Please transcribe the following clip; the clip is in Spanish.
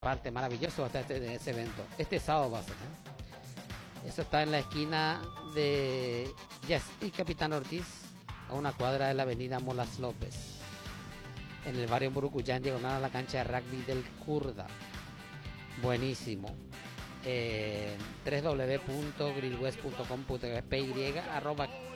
parte maravilloso hasta ese evento. Este sábado va a ser, ¿eh? Eso está en la esquina de Yes y Capitán Ortiz, a una cuadra de la avenida Molas López, en el barrio Murucuyá, en diagonal a la cancha de rugby del Kurda. Buenísimo. www.grillwest.com.py